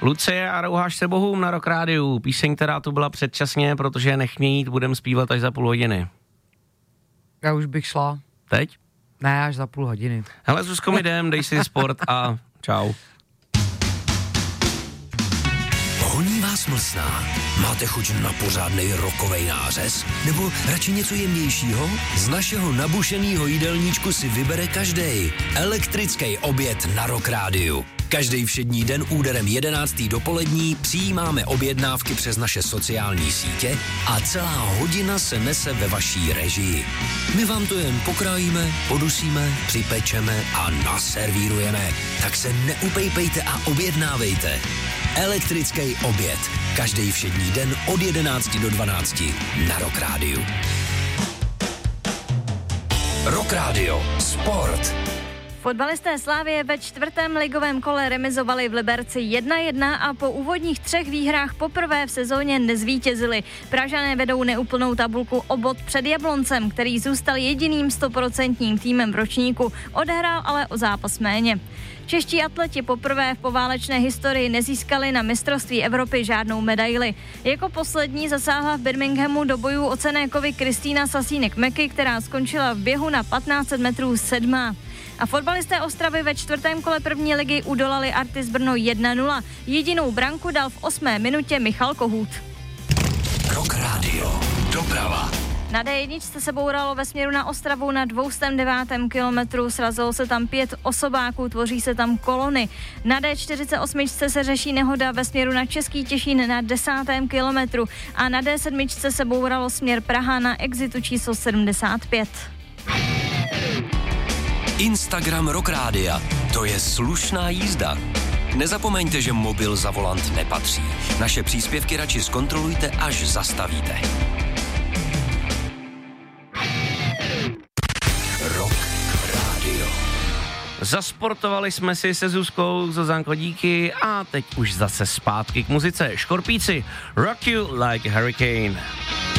Lucie a Rouháš se bohům na Rock Rádiu. Píseň, která tu byla předčasně, protože nechmějí jít, budem zpívat až za půl hodiny. Já už bych šla. Teď? Ne, až za půl hodiny. Hele, Zuzko, mi jdem, dej si sport a čau. Honí vás mlsná? Máte chuť na pořádnej rockovej nářez? Nebo radši něco jemnějšího? Z našeho nabušenýho jídelníčku si vybere každej. Elektrický oběd na Rock Rádiu. Každý všední den úderem 11. dopolední přijímáme objednávky přes naše sociální sítě a celá hodina se nese ve vaší režii. My vám to jen pokrájíme, podusíme, připečeme a naservírujeme. Tak se neupejpejte a objednávejte. Elektrický oběd. Každý všední den od 11 do 12 na Rock Rádiu. Rock Radio. Sport. Fotbalisté Slavie ve 4. ligovém kole remizovali v Liberci 1-1 a po úvodních 3 výhrách poprvé v sezóně nezvítězili. Pražané vedou neúplnou tabulku o bod před Jabloncem, který zůstal jediným 100% týmem v ročníku, odehrál ale o zápas méně. Čeští atleti poprvé v poválečné historii nezískali na mistrovství Evropy žádnou medaili. Jako poslední zasáhla v Birminghamu do bojů o cenné kovy Kristýna Sasínek-Meky, která skončila v běhu na 1500 metrů 7. A fotbalisté Ostravy ve 4. kole první ligy udolali Artis Brno 1-0. Jedinou branku dal v 8. minutě Michal Kohut. Rock Radio. Doprava. Na D1 se bouralo ve směru na Ostravu na 209. kilometru, srazilo se tam 5 osobáků, tvoří se tam kolony. Na D48 se řeší nehoda ve směru na Český Těšín na 10. kilometru a na D7 se bouralo směr Praha na exitu číslo 75. Instagram Rock Rádia. To je slušná jízda. Nezapomeňte, že mobil za volant nepatří. Naše příspěvky radši zkontrolujte, až zastavíte. Rock Radio. Zasportovali jsme si se Zuzkou, Zuzanko, díky a teď už zase zpátky k muzice. Škorpíci, Rock You Like a Hurricane.